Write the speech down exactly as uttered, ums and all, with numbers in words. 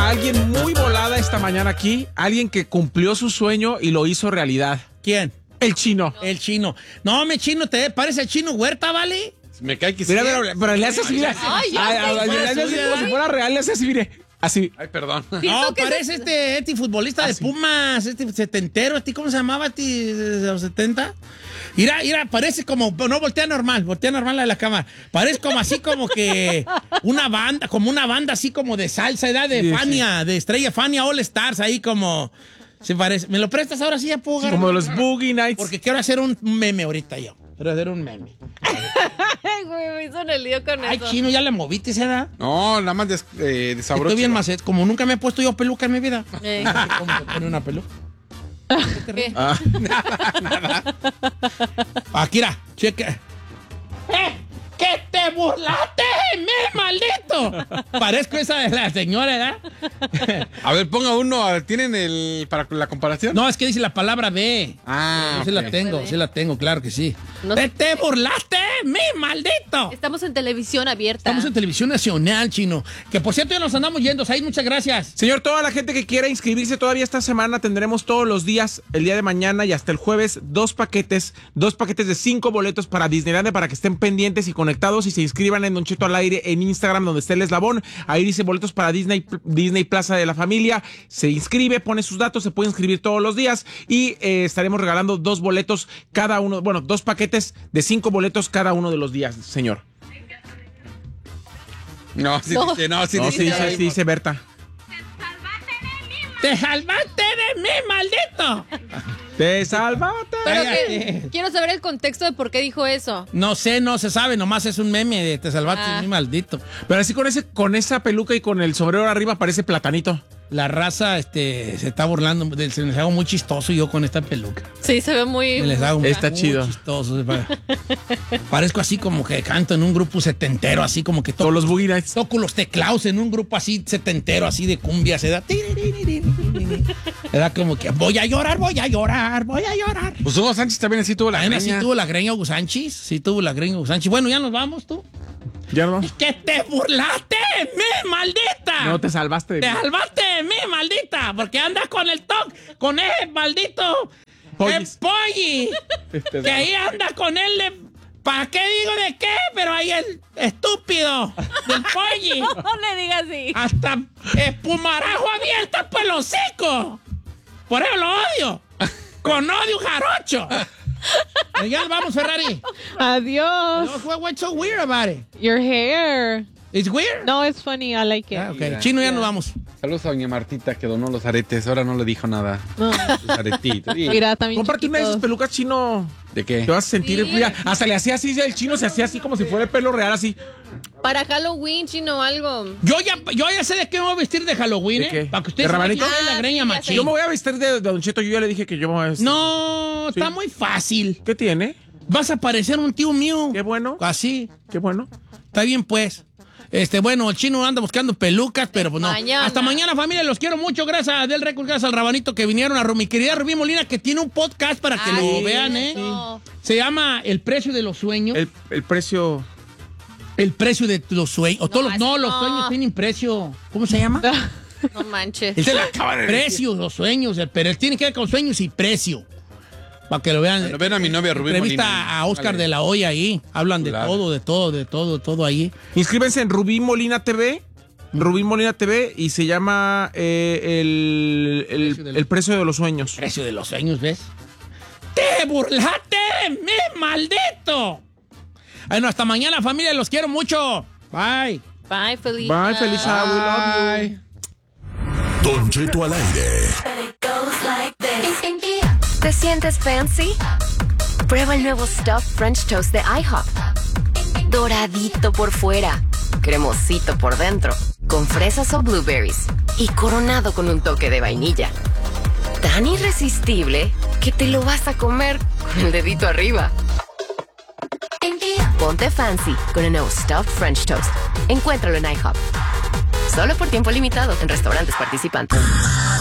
a alguien muy volada esta mañana aquí. Alguien que cumplió su sueño y lo hizo realidad. ¿ Quién? El Chino. El Chino. No, me Chino, ¿te parece el Chino Huerta, vale? Me cae que sí. Mira, pero, pero le hace así, mira. Ay, ya Ay, sé, ay, fuera le hace así suya, como si fuera real, le hace así, mire. Así. Ay, perdón. No, parece este, este futbolista de sí. Pumas, este setentero, este, ¿cómo se llamaba? Este, de los setenta. Mira, mira, parece como, no, voltea normal, voltea normal la de la cámara. Parece como así como que una banda, como una banda así como de salsa, edad de Sí, Fania, de estrella Fania All Stars, ahí como, se parece. ¿Me lo prestas ahora sí ya puedo agarrar? Como de los Boogie Nights. Porque quiero hacer un meme ahorita yo. Quiero hacer un meme. Ay, güey, me hizo en el lío con Ay, eso. Chino, ya le moviste esa edad. No, nada más de, eh, desabrocho. Estoy bien macet, como nunca me he puesto yo peluca en mi vida. Eh. ¿Cómo se pone una peluca? ¿Qué? Ah. Akira, cheque. ¡Eh! ¡Que te burlaste de mí, maldito! Parezco esa de la señora, ¿verdad? A ver, ponga uno. ¿Tienen el para la comparación? No, es que dice la palabra B. Ah, Yo sí ok. la tengo, sí la tengo, claro que sí. No ¡Que sé. te burlaste de mí, maldito! Estamos en televisión abierta. Estamos en televisión nacional, Chino. Que por cierto ya nos andamos yendo. Ahí, muchas gracias. Señor, toda la gente que quiera inscribirse todavía esta semana tendremos todos los días, el día de mañana y hasta el jueves, dos paquetes, dos paquetes de cinco boletos para Disneylandia para que estén pendientes y conectados y se inscriban en Don Cheto al aire en Instagram donde está el eslabón. Ahí dice boletos para Disney, Disney Plaza de la Familia. Se inscribe, pone sus datos, se puede inscribir todos los días y eh, estaremos regalando dos boletos cada uno, bueno, dos paquetes de cinco boletos cada uno de los días, señor. No, sí No. dice, no, sí No, dice. sí, ya sí, vimos. sí, dice Berta. ¡Te salvaste de mí, maldito! Te salvaste. Pero Cállate. que, quiero saber el contexto de por qué dijo eso. No sé, no se sabe, nomás es un meme de te salvaste Ah. de mí, maldito. Pero así con ese, con esa peluca y con el sombrero arriba parece platanito. La raza este, se está burlando, de- se les hago muy chistoso yo con esta peluca. Sí, se ve muy... Se les hago muy, Está muy chido. chistoso. Parezco así como que canto en un grupo setentero, así como que Todos toco, los Boogie Nights. toco los teclados en un grupo así setentero, así de cumbia. Se da. Era como que voy a llorar, voy a llorar, voy a llorar. Pues Hugo Sánchez también así tuvo la Bueno, sí greña. tuvo la greña Hugo Sánchez. Sí tuvo la greña Hugo Sánchez. Bueno, ya nos vamos, tú. Ya no. ¡Que te burlaste de mí, maldita! No te salvaste de Te mí. salvaste de mí, maldita, porque andas con el toc, con ese maldito Pollis. el polli, Este que ahí anda con él de, ¿para qué digo de qué? Pero ahí el estúpido del polli, No le digas así. hasta espumarajo abierto por el hocico, por eso lo odio, con odio jarocho. Ya nos vamos, Ferrari. Adiós. What- What's so weird about it? Your hair. It's weird. No, it's funny. I like it. Ah, okay. Chino, ya nos vamos. Saludos a doña Martita que donó los aretes. Ahora no le dijo nada. No. Los aretitos. Sí. Mira, también Comparte una de esas chiquitos. pelucas, Chino. ¿De qué? Te vas a sentir. Sí. Mira, hasta le hacía así, el Chino se hacía así como si fuera el pelo real, así. Para Halloween, Chino, algo. Yo ya, yo ya sé de qué me voy a vestir de Halloween, ¿De ¿eh? qué? Para que ustedes ¿De se rabanito? vayan a la Ah, greña sí, ya machín. sé. Yo me voy a vestir de, de Don Cheto, yo ya le dije que yo me voy a vestir. No, Sí. está muy fácil. ¿Qué tiene? Vas a parecer un tío mío. Qué bueno. Así. Qué bueno. Está bien, pues. Este, bueno, el Chino anda buscando pelucas, pero pues no. Mañana. Hasta mañana, familia. Los quiero mucho. Gracias a Del Record, gracias al Rabanito que vinieron. A mi querida Rubí Molina, que tiene un podcast para que Ay, lo vean, ¿eh? no. Se llama El Precio de los Sueños. El, El, el precio. precio de los sueños. O todos los- así no, los no. sueños tienen precio. ¿Cómo se llama? No manches. Él se la acaba de Precios, los sueños, el- pero él tiene que ver con sueños y precio. Para que lo vean. Bueno, ven a mi novia Rubí Entrevista Molina. a Oscar Vale. de la Hoya ahí. Hablan de Claro. todo, de todo, de todo, de todo ahí. Inscríbense en Rubí Molina T V. Rubí Molina T V y se llama eh, el, el, Precio de los- el precio de los sueños. Precio de los sueños, ¿ves? ¡Te burlaste de mí, maldito! Bueno, hasta mañana, familia. Los quiero mucho. Bye. Bye, Felicia. Bye, Felisa. We love you. Don Cheto al aire. ¿Te sientes fancy? Prueba el nuevo Stuffed French Toast de IHOP. Doradito por fuera, cremosito por dentro, con fresas o blueberries y coronado con un toque de vainilla. Tan irresistible que te lo vas a comer con el dedito arriba. Ponte fancy con el nuevo Stuffed French Toast. Encuéntralo en IHOP. Solo por tiempo limitado en restaurantes participantes.